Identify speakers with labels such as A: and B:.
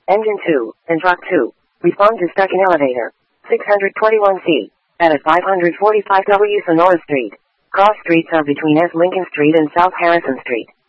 A: Engine 2, and Truck 2. Respond to stuck in elevator. 621C. At 545 W Sonora Street. Cross streets are between S. Lincoln Street and South Harrison Street.